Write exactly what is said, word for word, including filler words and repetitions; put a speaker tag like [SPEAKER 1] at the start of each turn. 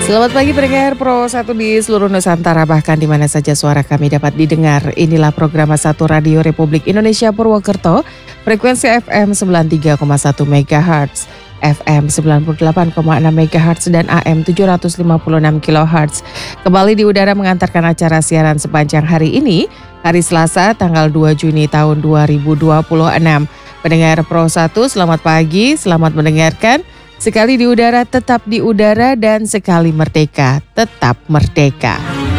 [SPEAKER 1] Selamat pagi pendengar Pro satu di seluruh Nusantara, bahkan di mana saja suara kami dapat didengar. Inilah program satu Radio Republik Indonesia Purwokerto, frekuensi F M sembilan puluh tiga koma satu megahertz, F M sembilan puluh delapan koma enam megahertz, dan A M tujuh ratus lima puluh enam kilohertz. Kembali di udara mengantarkan acara siaran sepanjang hari ini, hari Selasa tanggal dua Juni tahun dua ribu dua puluh enam. Pendengar Pro satu, selamat pagi, selamat mendengarkan. Sekali di udara, tetap di udara, dan sekali merdeka, tetap merdeka.